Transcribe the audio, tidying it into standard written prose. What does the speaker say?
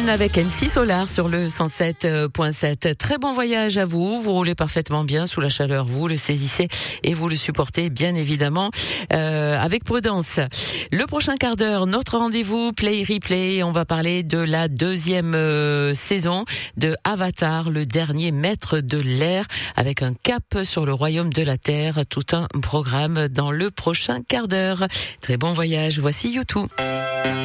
avec MC Solar sur le 107.7. Très bon voyage à vous. Vous roulez parfaitement bien sous la chaleur. Vous le saisissez et vous le supportez bien évidemment avec prudence. Le prochain quart d'heure, notre rendez-vous Play Replay. On va parler de la deuxième saison de Avatar, le dernier maître de l'air, avec un cap sur le royaume de la Terre. Tout un programme dans le prochain quart d'heure. Très bon voyage. Voici YouTube.